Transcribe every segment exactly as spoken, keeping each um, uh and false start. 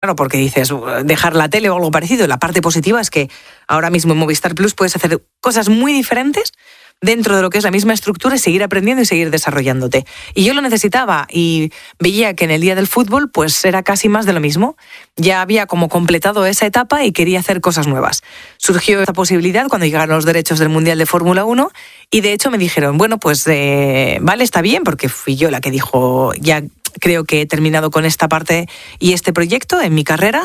Claro, porque dices, dejar la tele o algo parecido. La parte positiva es que ahora mismo en Movistar Plus puedes hacer cosas muy diferentes dentro de lo que es la misma estructura y seguir aprendiendo y seguir desarrollándote. Y yo lo necesitaba y veía que en el día del fútbol pues era casi más de lo mismo. Ya había como completado esa etapa y quería hacer cosas nuevas. Surgió esta posibilidad cuando llegaron los derechos del Mundial de Fórmula uno y de hecho me dijeron, bueno, pues eh, vale, está bien, porque fui yo la que dijo, ya creo que he terminado con esta parte y este proyecto en mi carrera.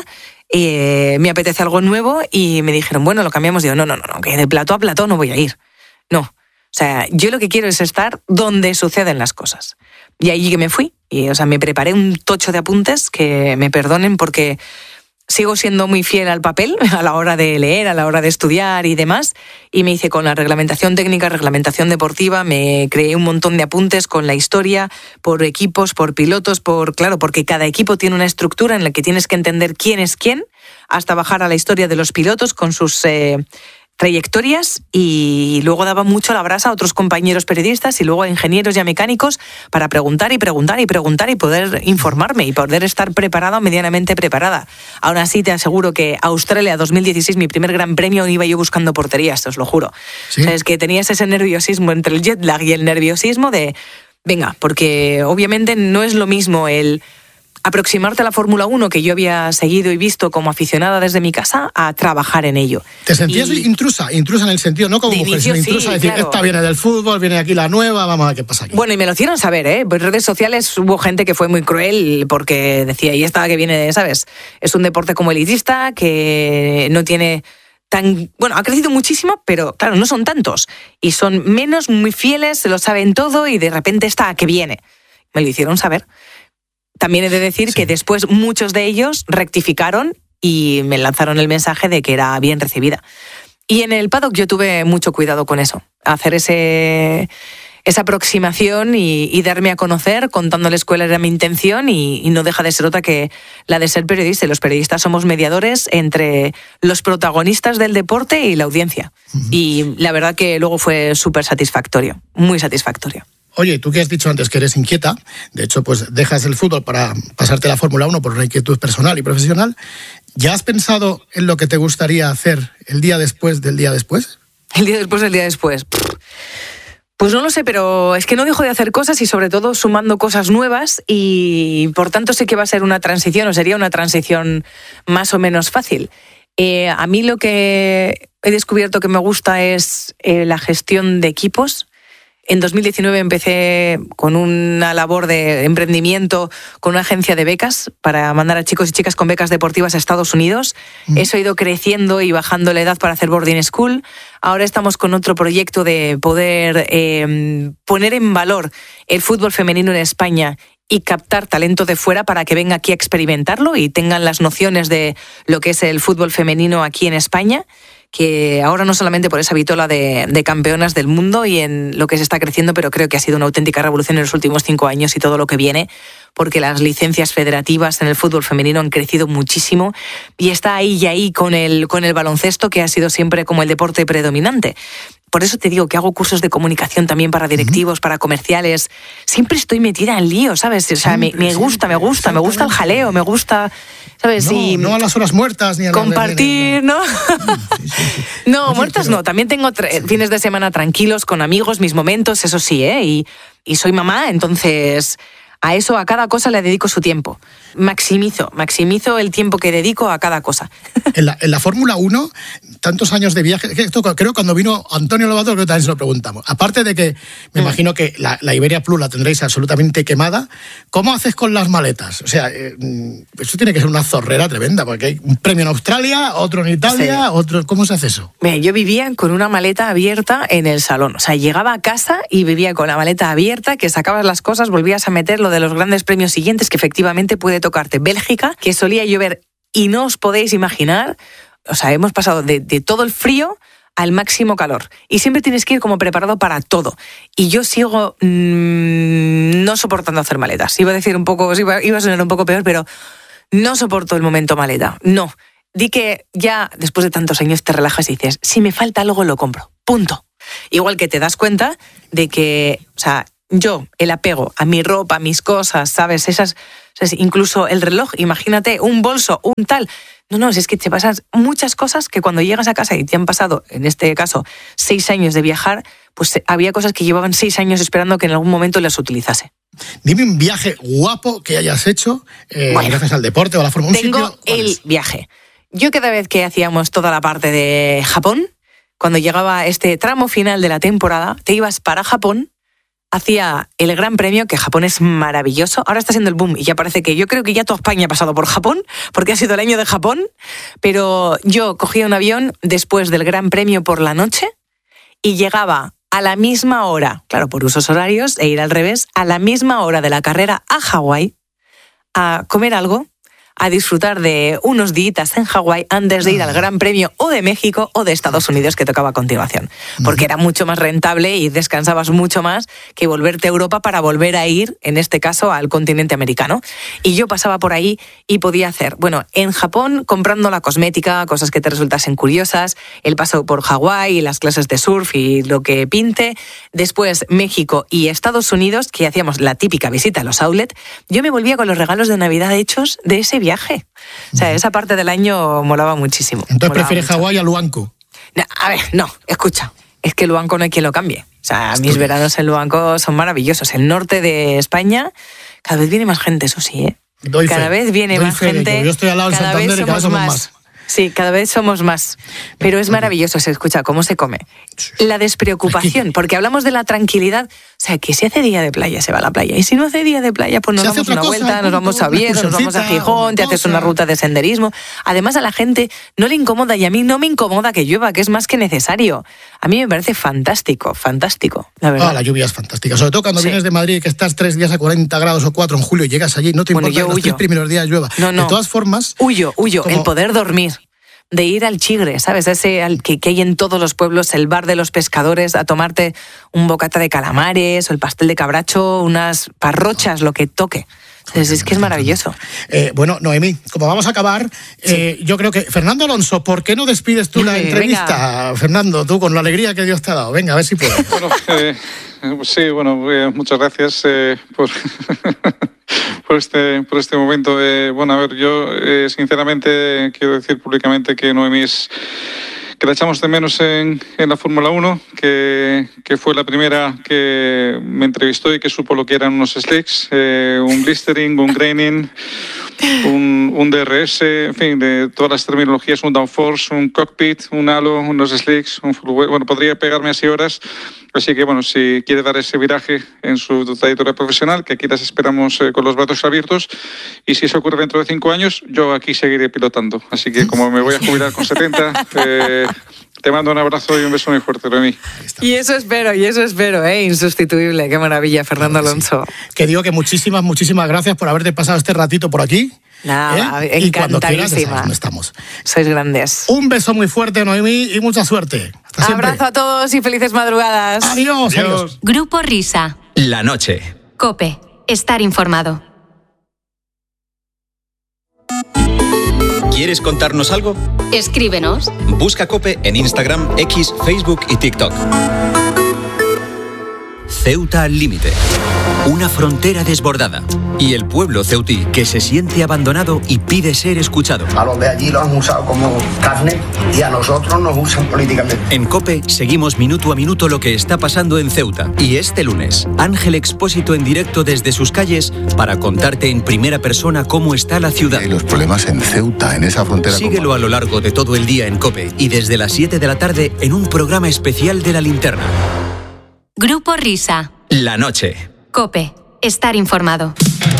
Eh, me apetece algo nuevo y me dijeron, bueno, lo cambiamos. Digo, no, no, no, no, que de plató a plató no voy a ir. No. O sea, yo lo que quiero es estar donde suceden las cosas. Y allí que me fui. Y, o sea, me preparé un tocho de apuntes que me perdonen porque sigo siendo muy fiel al papel a la hora de leer, a la hora de estudiar y demás. Y me hice con la reglamentación técnica, reglamentación deportiva, me creé un montón de apuntes con la historia, por equipos, por pilotos, por claro, porque cada equipo tiene una estructura en la que tienes que entender quién es quién, hasta bajar a la historia de los pilotos con sus eh, trayectorias, y luego daba mucho la brasa a otros compañeros periodistas y luego a ingenieros y a mecánicos para preguntar y preguntar y preguntar y poder informarme y poder estar preparada o medianamente preparada. Aún así te aseguro que Australia dos mil dieciséis, mi primer gran premio, iba yo buscando porterías, os lo juro. ¿Sí? O sea, es que tenías ese nerviosismo entre el jet lag y el nerviosismo de, venga, porque obviamente no es lo mismo el aproximarte a la Fórmula uno, que yo había seguido y visto como aficionada desde mi casa, a trabajar en ello. ¿Te sentías y intrusa? Intrusa en el sentido, no como mujer, inicio, sino intrusa, sí, decir, claro, esta viene del fútbol, viene aquí la nueva, vamos a ver qué pasa aquí. Bueno, y me lo hicieron saber, ¿eh? Por redes sociales hubo gente que fue muy cruel porque decía, y esta que viene, ¿sabes? Es un deporte como elitista, que no tiene tan... Bueno, ha crecido muchísimo, pero claro, no son tantos. Y son menos, muy fieles, se lo saben todo y de repente está que viene. Me lo hicieron saber. También he de decir sí. que después muchos de ellos rectificaron y me lanzaron el mensaje de que era bien recibida. Y en el paddock yo tuve mucho cuidado con eso, hacer ese, esa aproximación y, y darme a conocer contándoles cuál era mi intención, y, y no deja de ser otra que la de ser periodista. Y los periodistas somos mediadores entre los protagonistas del deporte y la audiencia. Uh-huh. Y la verdad que luego fue súper satisfactorio, muy satisfactorio. Oye, tú que has dicho antes que eres inquieta, de hecho, pues dejas el fútbol para pasarte a la Fórmula uno por una inquietud personal y profesional. ¿Ya has pensado en lo que te gustaría hacer el día después del día después? El día después del día después. Pues no lo sé, pero es que no dejo de hacer cosas y sobre todo sumando cosas nuevas, y por tanto sé que va a ser una transición, o sería una transición más o menos fácil. Eh, a mí lo que he descubierto que me gusta es eh, la gestión de equipos. En dos mil diecinueve empecé con una labor de emprendimiento con una agencia de becas para mandar a chicos y chicas con becas deportivas a Estados Unidos. Mm. Eso ha ido creciendo y bajando la edad para hacer boarding school. Ahora estamos con otro proyecto de poder eh, poner en valor el fútbol femenino en España y captar talento de fuera para que venga aquí a experimentarlo y tengan las nociones de lo que es el fútbol femenino aquí en España, que ahora no solamente por esa vitola de, de campeonas del mundo y en lo que se está creciendo, pero creo que ha sido una auténtica revolución en los últimos cinco años y todo lo que viene, porque las licencias federativas en el fútbol femenino han crecido muchísimo y está ahí y ahí con el, con el baloncesto, que ha sido siempre como el deporte predominante. Por eso te digo que hago cursos de comunicación también para directivos, uh-huh. para comerciales. Siempre estoy metida en lío, ¿sabes? O sea, siempre, me, me gusta, me gusta, me gusta el jaleo, me gusta, ¿sabes? No, y no a las horas muertas ni a compartir, la... ¿no? Sí, sí, sí. No, Oye, muertas pero... no. También tengo tre- sí. fines de semana tranquilos con amigos, mis momentos, eso sí, ¿eh? Y, y soy mamá, entonces a eso, a cada cosa le dedico su tiempo. Maximizo, maximizo el tiempo que dedico a cada cosa. En la, en la Fórmula uno, tantos años de viaje, que esto, creo que cuando vino Antonio Lobato, creo que también se lo preguntamos. Aparte de que me mm. imagino que la, la Iberia Plus la tendréis absolutamente quemada, ¿cómo haces con las maletas? O sea, eh, eso tiene que ser una zorrera tremenda, porque hay un premio en Australia, otro en Italia, sí. otro... ¿Cómo se hace eso? Mira, yo vivía con una maleta abierta en el salón. O sea, llegaba a casa y vivía con la maleta abierta, que sacabas las cosas, volvías a meter lo de los grandes premios siguientes, que efectivamente puede tocarte Bélgica, que solía llover y no os podéis imaginar. O sea, hemos pasado de, de todo el frío al máximo calor. Y siempre tienes que ir como preparado para todo. Y yo sigo mmm, no soportando hacer maletas. Iba a decir un poco, iba, iba a sonar un poco peor, pero no soporto el momento maleta. No. Di que ya después de tantos años te relajas y dices, si me falta algo lo compro. Punto. Igual que te das cuenta de que, o sea, yo, el apego a mi ropa, a mis cosas, ¿sabes? Esas O sea, incluso el reloj, imagínate, un bolso, un tal. No, no, es que te pasan muchas cosas que cuando llegas a casa y te han pasado, en este caso, seis años de viajar, pues había cosas que llevaban seis años esperando que en algún momento las utilizase. Dime un viaje guapo que hayas hecho, eh, bueno, gracias al deporte o a la Fórmula uno. Tengo el es? viaje. Yo cada vez que hacíamos toda la parte de Japón, cuando llegaba este tramo final de la temporada, te ibas para Japón, hacía el Gran Premio, que Japón es maravilloso. Ahora está siendo el boom y ya parece que yo creo que ya toda España ha pasado por Japón, porque ha sido el año de Japón, pero yo cogía un avión después del Gran Premio por la noche y llegaba a la misma hora, claro, por usos horarios, e ir al revés, a la misma hora de la carrera a Hawái, a comer algo, a disfrutar de unos días en Hawái antes de ir al Gran Premio o de México o de Estados Unidos, que tocaba a continuación. Porque era mucho más rentable y descansabas mucho más que volverte a Europa para volver a ir, en este caso, al continente americano. Y yo pasaba por ahí y podía hacer, bueno, en Japón comprando la cosmética, cosas que te resultasen curiosas, el paso por Hawái, las clases de surf y lo que pinte. Después México y Estados Unidos, que hacíamos la típica visita a los outlets. Yo me volvía con los regalos de Navidad hechos de ese viaje. viaje. O sea, esa parte del año molaba muchísimo. Entonces molaba prefieres Hawái a Luanco. No, a ver, no, escucha. Es que Luanco no hay quien lo cambie. O sea, Estoy... mis veranos en Luanco son maravillosos. El norte de España, cada vez viene más gente, eso sí, ¿eh? Doy cada fe. vez viene Doy más fe gente. Yo estoy al lado del Santander y cada vez somos más. más. Sí, cada vez somos más. Pero es maravilloso, se escucha cómo se come. La despreocupación, porque hablamos de la tranquilidad. O sea, que si hace día de playa, se va a la playa. Y si no hace día de playa, pues nos se damos una cosa, vuelta, nos vamos a Oviedo, nos vamos a Gijón, te haces una ruta de senderismo. Además, a la gente no le incomoda, y a mí no me incomoda que llueva, que es más que necesario. A mí me parece fantástico, fantástico, la verdad. Ah, la lluvia es fantástica. Sobre todo cuando sí. vienes de Madrid, que estás tres días a cuarenta grados o cuatro en julio y llegas allí, no te bueno, importa que los tres primeros días llueva. No, no. De todas formas... Huyo, huyo, como... el poder dormir. De ir al Chigre, ¿sabes? Ese al que, que hay en todos los pueblos, el bar de los pescadores, a tomarte un bocata de calamares o el pastel de cabracho, unas parrochas, lo que toque. Es, es que es maravilloso. Eh, bueno, Noemí, como vamos a acabar, sí. eh, yo creo que... Fernando Alonso, ¿por qué no despides tú sí, la entrevista? Venga. Fernando, tú con la alegría que Dios te ha dado. Venga, a ver si puedes. Bueno, eh, sí, bueno, eh, muchas gracias eh, por... Por este, por este momento. Eh, bueno, a ver, yo eh, sinceramente quiero decir públicamente que Noemí es, que la echamos de menos en, en la Fórmula uno, que, que fue la primera que me entrevistó y que supo lo que eran unos slicks, eh, un blistering, un graining, un, un D R S, en fin, de todas las terminologías, un downforce, un cockpit, un halo, unos slicks, un full weight. Bueno, podría pegarme así horas. Así que, bueno, si quiere dar ese viraje en su trayectoria profesional, que aquí las esperamos eh, con los brazos abiertos, y si eso ocurre dentro de cinco años, yo aquí seguiré pilotando. Así que, como me voy a jubilar con setenta, eh, te mando un abrazo y un beso muy fuerte, Noemí. Y eso espero, y eso espero, ¿eh? Insustituible. Qué maravilla, Fernando Alonso. Sí. Que digo que muchísimas, muchísimas gracias por haberte pasado este ratito por aquí. Nada, ¿Eh? encantadísima. Y estamos. Sois grandes. Un beso muy fuerte, Noemí, y mucha suerte. Hasta siempre. Abrazo a todos y felices madrugadas. Adiós, adiós. adiós. Grupo Risa. La noche. COPE. Estar informado. ¿Quieres contarnos algo? Escríbenos. Busca COPE en Instagram, X, Facebook y TikTok. Ceuta al límite. Una frontera desbordada. Y el pueblo ceutí que se siente abandonado y pide ser escuchado. A los de allí los han usado como carne y a nosotros nos usan políticamente. En COPE seguimos minuto a minuto lo que está pasando en Ceuta. Y este lunes, Ángel Expósito en directo desde sus calles para contarte en primera persona cómo está la ciudad. Y los problemas en Ceuta, en esa frontera. Síguelo a lo largo de todo el día en COPE y desde las siete de la tarde en un programa especial de La Linterna. Grupo Risa. La noche. COPE. Estar informado.